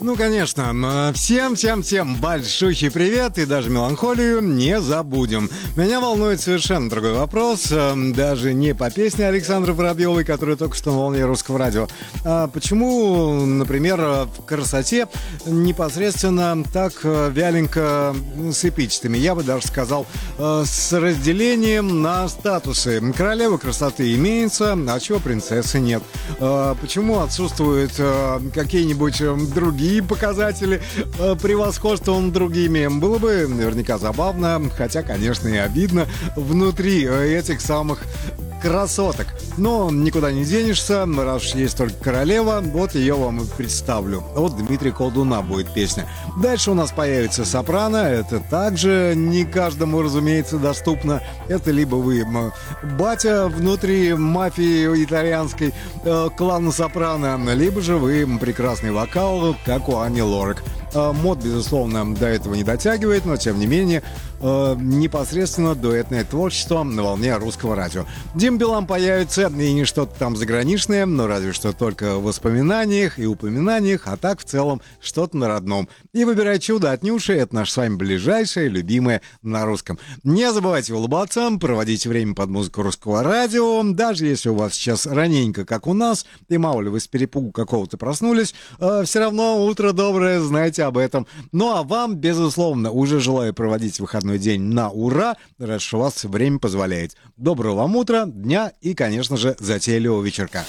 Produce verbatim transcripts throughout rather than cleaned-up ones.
Ну, конечно, всем-всем-всем большущий привет и даже меланхолию не забудем. Меня волнует совершенно другой вопрос, даже не по песне Александры Воробьевой, которая только что на волне Русского радио. А почему, например, в красоте непосредственно так вяленько с эпичными, я бы даже сказал, с разделением на статусы. Королева красоты имеется, а чего принцессы нет? Почему отсутствуют какие-нибудь другие показатели превосходства над другими? Было бы наверняка забавно, хотя, конечно, и обидно внутри этих самых красоток. Но никуда не денешься, раз уж есть только королева, вот ее вам и представлю. Вот Дмитрия Колдуна будет песня. Дальше у нас появится сопрано, это также не каждому, разумеется, доступно. Это либо вы батя внутри мафии итальянской э, клана сопрано, либо же вы прекрасный вокал, как у Ани Лорак. Мод, безусловно, до этого не дотягивает, но, тем не менее, э, непосредственно дуэтное творчество на волне Русского радио. Дим Билан появится, и не что-то там заграничное, но разве что только в воспоминаниях и упоминаниях, а так в целом что-то на родном. И выбирай чудо от Нюши, это наше с вами ближайшее, любимое на русском. Не забывайте улыбаться, проводите время под музыку Русского радио, даже если у вас сейчас раненько, как у нас, и мало ли вы с перепугу какого-то проснулись, э, все равно утро доброе, знаете об этом. Ну а вам, безусловно, уже желаю проводить выходной день на ура, раз уж у вас время позволяет. Доброго вам утра, дня и, конечно же, затейливого вечерка.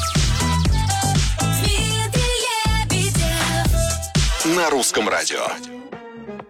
На Русском радио.